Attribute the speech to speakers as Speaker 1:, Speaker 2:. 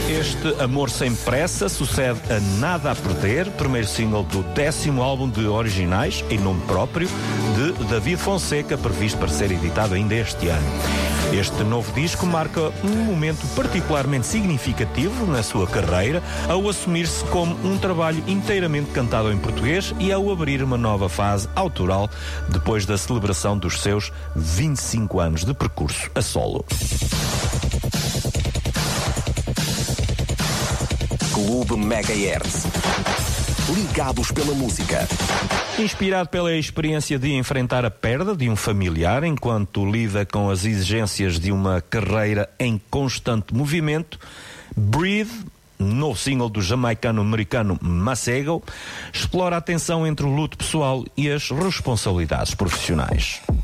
Speaker 1: Este Amor Sem Pressa sucede a Nada a Perder, primeiro single do 10º álbum de originais, em nome próprio, de David Fonseca, previsto para ser editado ainda este ano. Este novo disco marca um momento particularmente significativo na sua carreira, ao assumir-se como um trabalho inteiramente cantado em português e ao abrir uma nova fase autoral depois da celebração dos seus 25 anos de percurso a solo.
Speaker 2: Clube Megahertz. Ligados pela música.
Speaker 1: Inspirado pela experiência de enfrentar a perda de um familiar enquanto lida com as exigências de uma carreira em constante movimento, Breathe, novo single do jamaicano-americano Masego, explora a tensão entre o luto pessoal e as responsabilidades profissionais.